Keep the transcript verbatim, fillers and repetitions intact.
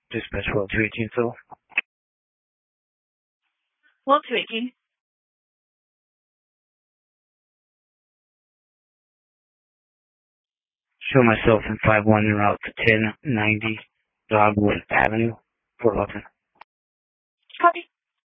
Dispatch one two eighteen, so. one two eighteen. Show myself in five one en route to ten ninety Dogwood Avenue, Fort Lawton. Copy.